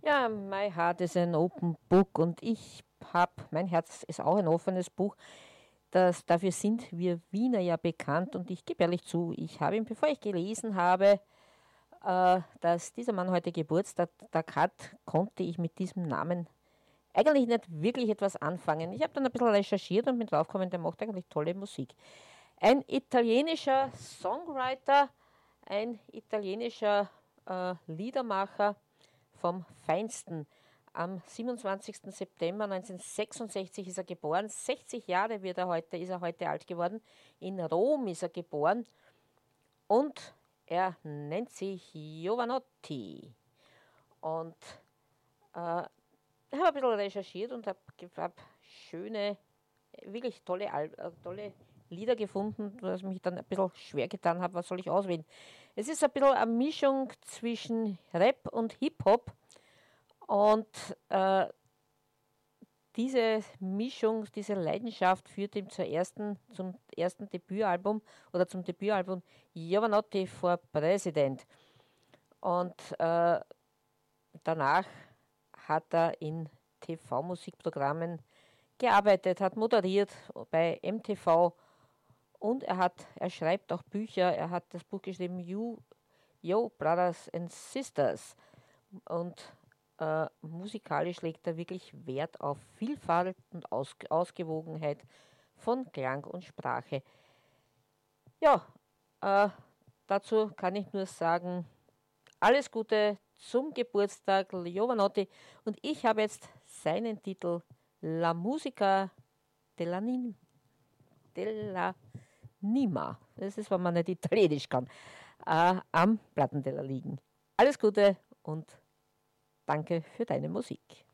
Ja, My Heart is an Open Book und mein Herz ist auch ein offenes Buch. Dafür sind wir Wiener ja bekannt und ich gebe ehrlich zu, ich habe ihn, bevor ich gelesen habe, dass dieser Mann heute Geburtstag hat, konnte ich mit diesem Namen eigentlich nicht wirklich etwas anfangen. Ich habe dann ein bisschen recherchiert und bin draufgekommen, der macht eigentlich tolle Musik. Ein italienischer Songwriter, ein italienischer Liedermacher vom Feinsten. Am 27. September 1966 ist er geboren. 60 Jahre ist er heute alt geworden. In Rom ist er geboren und er nennt sich Jovanotti. Und ich habe ein bisschen recherchiert und habe schöne, wirklich tolle Lieder gefunden, was mich dann ein bisschen schwer getan hat, was soll ich auswählen. Es ist ein bisschen eine Mischung zwischen Rap und Hip-Hop und diese Mischung, diese Leidenschaft führt ihm zum ersten Debütalbum oder zum Debütalbum Jovanotti for President. Und danach hat er in TV-Musikprogrammen gearbeitet, hat moderiert bei MTV und er schreibt auch Bücher. Er hat das Buch geschrieben, Yo Brothers and Sisters. Und musikalisch legt er wirklich Wert auf Vielfalt und Ausgewogenheit von Klang und Sprache. Ja, äh, dazu kann ich nur sagen, alles Gute zum Geburtstag, Jovanotti. Und ich habe jetzt seinen Titel La Musica della, della Nima. Das ist, wenn man nicht Italienisch kann. Am Plattenteller liegen. Alles Gute und danke für deine Musik.